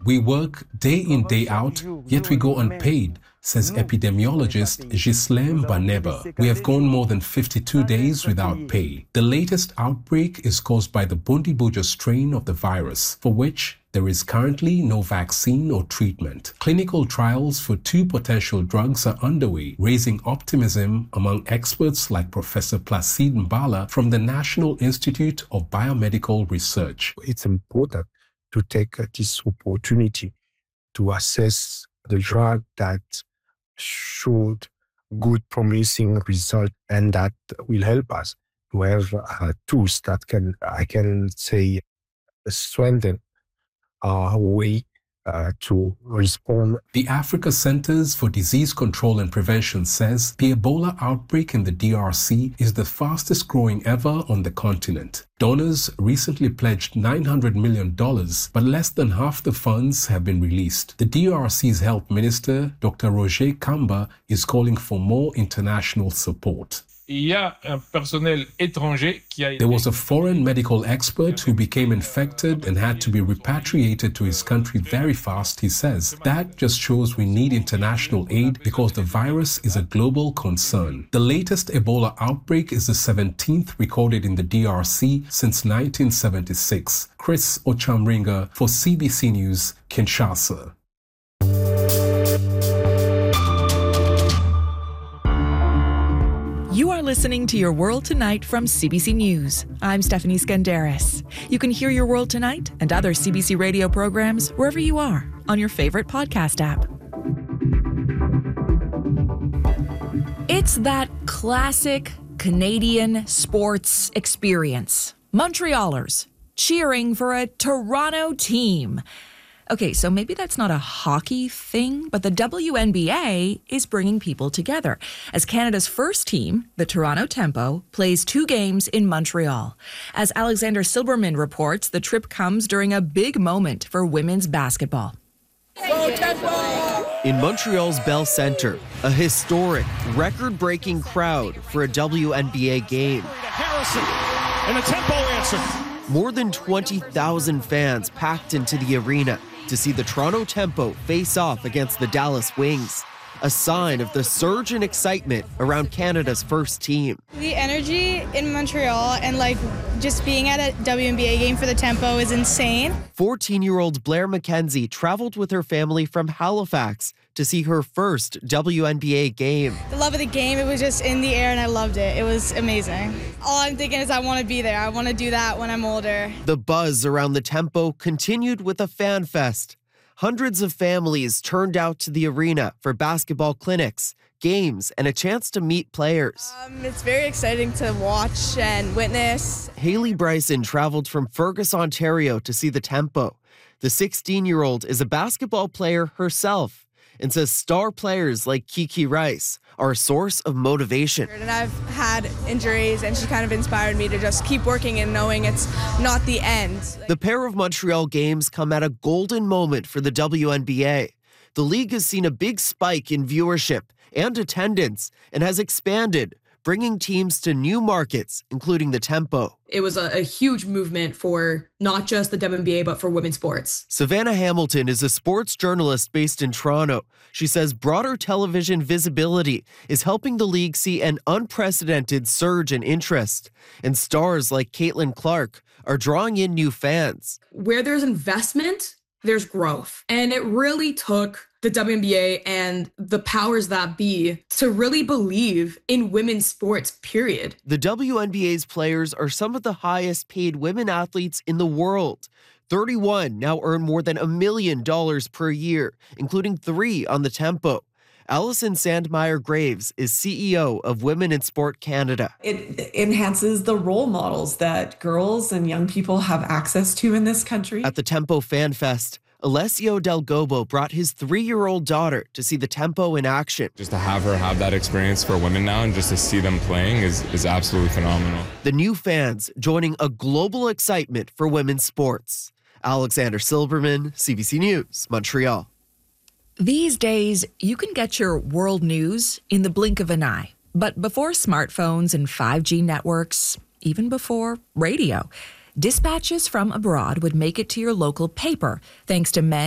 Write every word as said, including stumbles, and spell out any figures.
We work day in, day out, yet we go unpaid, says epidemiologist Ghislaine Baneba. We have gone more than fifty-two days without pay. The latest outbreak is caused by the Bundibugyo strain of the virus, for which there is currently no vaccine or treatment. Clinical trials for two potential drugs are underway, raising optimism among experts like Professor Placide Mbala from the National Institute of Biomedical Research. It's important to take this opportunity to assess the drug that showed good promising result and that will help us to have uh, tools that can, I can say, strengthen our way uh, to respond. The Africa Centers for Disease Control and Prevention says the Ebola outbreak in the D R C is the fastest growing ever on the continent. Donors recently pledged nine hundred million dollars, but less than half the funds have been released. The D R C's Health Minister, Doctor Roger Kamba, is calling for more international support. There was a foreign medical expert who became infected and had to be repatriated to his country very fast, he says. That just shows we need international aid because the virus is a global concern. The latest Ebola outbreak is the seventeenth recorded in the D R C since nineteen seventy-six. Chris Ochamringa for C B C News, Kinshasa. You are listening to Your World Tonight from C B C News. I'm Stephanie Skandaris. You can hear Your World Tonight and other C B C radio programs wherever you are on your favorite podcast app. It's that classic Canadian sports experience. Montrealers cheering for a Toronto team. Okay, so maybe that's not a hockey thing, but the W N B A is bringing people together as Canada's first team, the Toronto Tempo, plays two games in Montreal. As Alexander Silberman reports, the trip comes during a big moment for women's basketball. In Montreal's Bell Centre, a historic, record-breaking crowd for a W N B A game. Harrison, and a Tempo answer. More than twenty thousand fans packed into the arena to see the Toronto Tempo face off against the Dallas Wings, a sign of the surge in excitement around Canada's first team. The energy in Montreal and like just being at a W N B A game for the Tempo is insane. fourteen-year-old Blair McKenzie traveled with her family from Halifax to see her first W N B A game. The love of the game, it was just in the air and I loved it. It was amazing. All I'm thinking is I want to be there. I want to do that when I'm older. The buzz around the Tempo continued with a fan fest. Hundreds of families turned out to the arena for basketball clinics, games, and a chance to meet players. Um, it's very exciting to watch and witness. Haley Bryson traveled from Fergus, Ontario to see the Tempo. The sixteen-year-old is a basketball player herself and says star players like Kiki Rice are a source of motivation. And I've had injuries, and she kind of inspired me to just keep working and knowing it's not the end. The pair of Montreal games come at a golden moment for the W N B A. The league has seen a big spike in viewership and attendance and has expanded, bringing teams to new markets, including the Tempo. It was a, a huge movement for not just the W N B A, but for women's sports. Savannah Hamilton is a sports journalist based in Toronto. She says broader television visibility is helping the league see an unprecedented surge in interest. And stars like Caitlin Clark are drawing in new fans. Where there's investment, there's growth. And it really took the W N B A and the powers that be to really believe in women's sports, period. The W N B A's players are some of the highest paid women athletes in the world. thirty-one now earn more than a million dollars per year, including three on the Tempo. Alison Sandmeyer Graves is C E O of Women in Sport Canada. It enhances the role models that girls and young people have access to in this country. At the Tempo Fan Fest, Alessio Del Gobo brought his three-year-old daughter to see the Tempo in action. Just to have her have that experience for women now and just to see them playing is, is absolutely phenomenal. The new fans joining a global excitement for women's sports. Alexander Silberman, C B C News, Montreal. These days, you can get your world news in the blink of an eye. But before smartphones and five G networks, even before radio, dispatches from abroad would make it to your local paper thanks to men